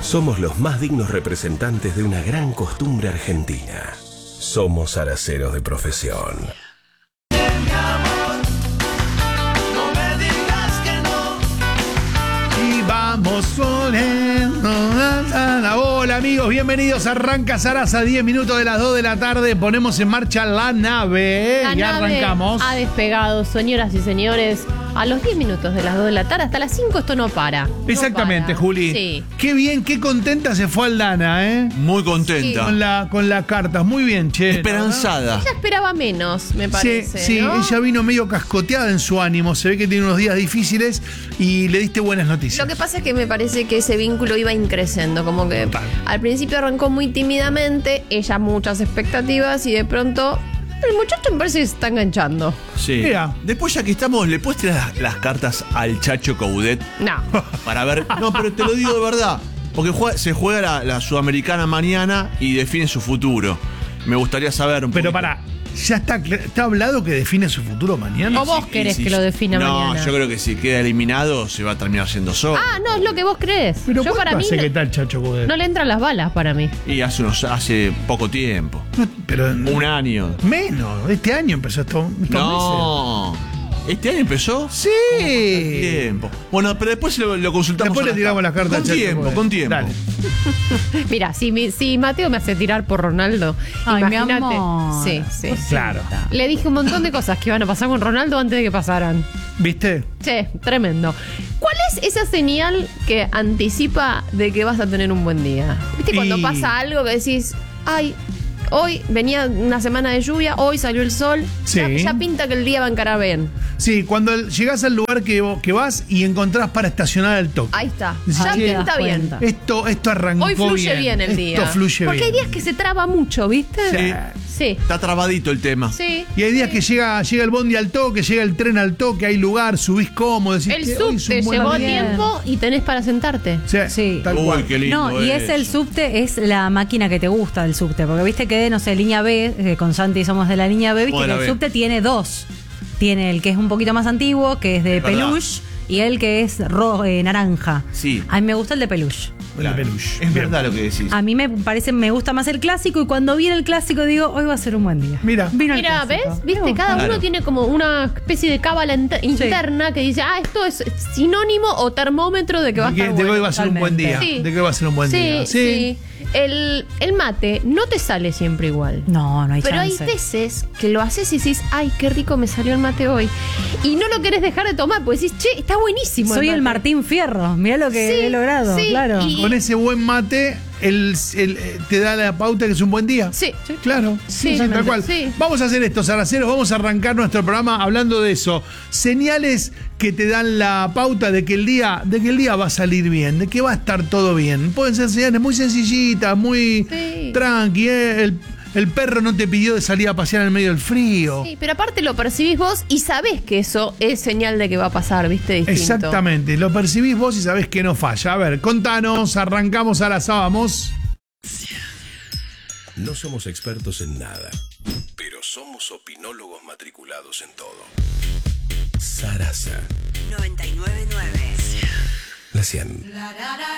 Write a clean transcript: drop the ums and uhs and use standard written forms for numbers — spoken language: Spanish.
Somos los más dignos representantes de una gran costumbre argentina. Somos araceros de profesión. Y vamos volviendo. Hola amigos, bienvenidos a Arranca Sarasa, 10 minutos de las 2 de la tarde. Ponemos en marcha la nave. La nave arrancamos. Ha despegado, señoras y señores. A los 10 minutos de las 2 de la tarde, hasta las 5 esto no para. Exactamente, no para. Juli. Sí. Qué bien, qué contenta se fue Aldana, ¿eh? Muy contenta. Con la carta, muy bien, che. Esperanzada. Ella esperaba menos, me parece. Sí, ¿no? ella vino medio cascoteada en su ánimo. Se ve que tiene unos días difíciles y le diste buenas noticias. Lo que pasa es que me parece que ese vínculo iba increciendo, como que al principio arrancó muy tímidamente, ella muchas expectativas y de pronto el muchacho me parece que se está enganchando. Sí. Mira. Después, ya que estamos, ¿le puedes tirar las cartas al Chacho Coudet? No. Para ver. No, pero te lo digo de verdad. Porque se juega la Sudamericana mañana y define su futuro. Me gustaría saber un poco. Pero pará, ¿ya está hablado que define su futuro mañana? ¿O vos querés que lo defina mañana? No, yo creo que si queda eliminado se va a terminar siendo solo. Ah, no, es lo que vos crees. Pero Yo para mí hace que tal Chacho Coudet? no le entran las balas para mí. Y hace poco tiempo. No, pero Un año. menos, este año empezó estos meses. No. ¿Este año empezó? Sí. Tiempo. Bueno, pero después lo consultamos. Después le tiramos las cartas Con al Chacho tiempo, Coudet. con tiempo. Dale. Mira, si Mateo me hace tirar por Ronaldo, Ay, imagínate. mi amor. Sí, sí. Claro. Le dije un montón de cosas que iban a pasar con Ronaldo antes de que pasaran. ¿Viste? Sí, tremendo. ¿Cuál es esa señal que anticipa de que vas a tener un buen día? ¿Viste cuando Y- pasa algo que decís, ay, hoy venía una semana de lluvia, hoy salió el sol, Sí. ya pinta que el día va a encarar bien? Sí, cuando llegás al lugar que vas y encontrás para estacionar al toque. Ahí está, Decís, ya che, pinta bien. Esto arrancó Hoy fluye bien el día. Esto fluye Porque bien. hay días que se traba mucho, ¿viste? Sí. Sí. Está trabadito el tema. Sí. Y hay días que llega el bondi al toque, llega el tren al toque, hay lugar, subís cómodo. Decís, El "Che, hoy es subte un buen llevó día". tiempo y tenés para sentarte. Sí, Sí. tal Uy, cual. qué lindo. No, y es el subte, es la máquina que te gusta del subte. Porque viste que, no sé, línea B, con Santi somos de la línea B, viste Somos de que la el B. subte tiene dos. Tiene el que es un poquito más antiguo, que es de Es verdad. peluche, y el que es naranja. Sí. A mí me gusta el de peluche. Claro. peluche. Es Bien. verdad lo que decís. A mí me gusta más el clásico, y cuando viene el clásico digo, hoy va a ser un buen día. Mira. Vino el Mira, clásico. ¿ves? Me ¿Viste? gusta. Cada uno Claro. tiene como una especie de cábala interna que dice, esto es sinónimo o termómetro de que va a De que estar de que bueno. hoy va a ser un buen día. Sí. De que hoy va a ser un buen día. Sí. El mate no te sale siempre igual. No hay Pero chance. hay veces que lo haces y decís, ay, qué rico me salió el mate hoy. Y no lo querés dejar de tomar, porque decís, che, está buenísimo. Soy el mate. Martín Fierro. Mirá lo que Sí, he logrado, sí, claro. y- Con ese buen mate, te da la pauta que es un buen día. Sí. Claro, Sí, tal cual. sí. Vamos a hacer esto, Saraceros, vamos a arrancar nuestro programa hablando de eso. Señales que te dan la pauta de que el día va a salir bien, de que va a estar todo bien. Pueden ser señales muy sencillitas, muy Sí. tranqui, ¿eh? El perro no te pidió de salir a pasear en el medio del frío. Sí, pero aparte lo percibís vos y sabés que eso es señal de que va a pasar, ¿viste? Distinto. Exactamente, lo percibís vos y sabés que no falla. A ver, contanos, arrancamos, ahora vamos. No somos expertos en nada, pero somos opinólogos matriculados en todo. Sarasa 999. la 100.